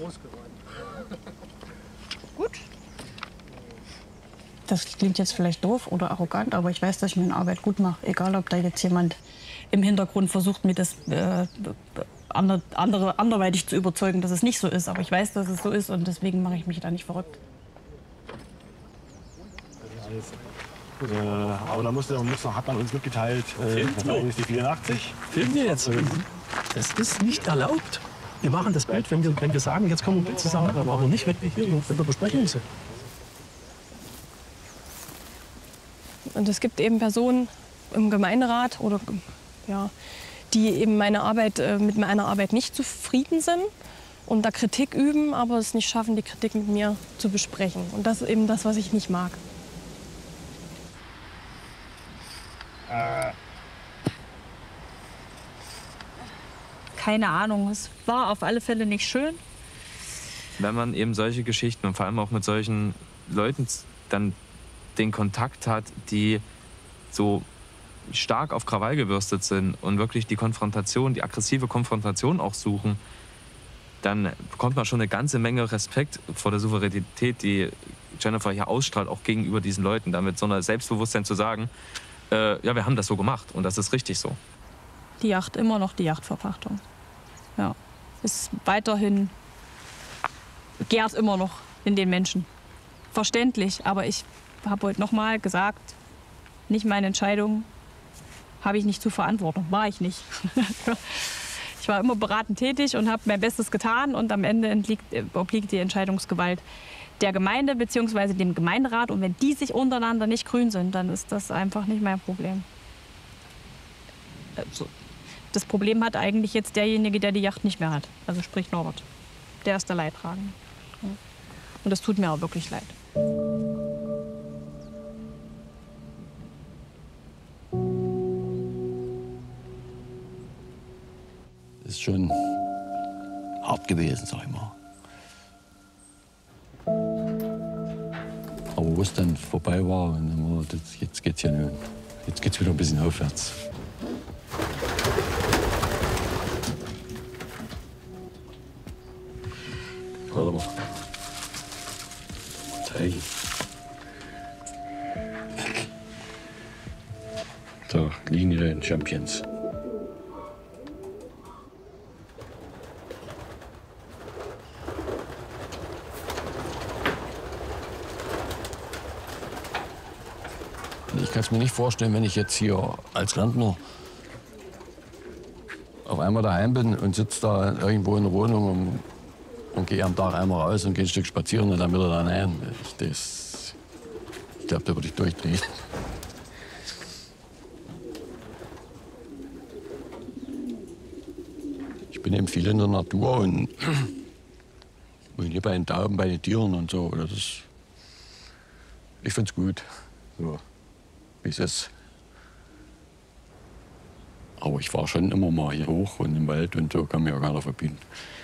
groß geworden. Gut. Das klingt jetzt vielleicht doof oder arrogant, aber ich weiß, dass ich meine Arbeit gut mache. Egal, ob da jetzt jemand im Hintergrund versucht, mir das anderweitig zu überzeugen, dass es nicht so ist. Aber ich weiß, dass es so ist und deswegen mache ich mich da nicht verrückt. Aber da hat man uns mitgeteilt, ist die 84. Filmen wir jetzt? Das ist nicht erlaubt. Wir machen das Bild, wenn wir sagen, jetzt kommen wir ein Bild zusammen, aber nicht, wenn wir hier in der Besprechung sind. Und es gibt eben Personen im Gemeinderat, oder, ja, die eben mit meiner Arbeit nicht zufrieden sind und da Kritik üben, aber es nicht schaffen, die Kritik mit mir zu besprechen. Und das ist eben das, was ich nicht mag. Keine Ahnung, es war auf alle Fälle nicht schön. Wenn man eben solche Geschichten und vor allem auch mit solchen Leuten dann den Kontakt hat, die so stark auf Krawall gebürstet sind und wirklich die Konfrontation, die aggressive Konfrontation auch suchen, dann bekommt man schon eine ganze Menge Respekt vor der Souveränität, die Jennifer hier ausstrahlt, auch gegenüber diesen Leuten, da mit so einer Selbstbewusstsein zu sagen, ja, wir haben das so gemacht und das ist richtig so. Die Yacht, immer noch die Yachtverpachtung. Ja, ist weiterhin, gärt immer noch in den Menschen. Verständlich, aber ich habe heute noch mal gesagt, nicht meine Entscheidung, habe ich nicht zu verantworten, war ich nicht. Ich war immer beratend tätig und habe mein Bestes getan und am Ende obliegt die Entscheidungsgewalt der Gemeinde bzw. dem Gemeinderat. Und wenn die sich untereinander nicht grün sind, dann ist das einfach nicht mein Problem. Also, das Problem hat eigentlich jetzt derjenige, der die Yacht nicht mehr hat. Also sprich Norbert. Der ist der Leidtragende. Und das tut mir auch wirklich leid. Das ist schon hart gewesen, sag ich mal. Aber wo es dann vorbei war, und dann war jetzt geht's ja nur, jetzt geht's wieder ein bisschen aufwärts. Warte mal. Hey. So, Linie der Champions. Ich kann es mir nicht vorstellen, wenn ich jetzt hier als Rentner auf einmal daheim bin und sitze da irgendwo in der Wohnung und gehe am Tag einmal raus und gehe ein Stück spazieren und dann wieder rein. Ich glaube, da würde ich durchdrehen. Ich bin eben viel in der Natur und bin hier bei den Tauben, bei den Tieren und so. Ich finde es gut, so wie es ist. Aber ich fahre schon immer mal hier hoch und im Wald und so, kann mir ja keiner verbieten.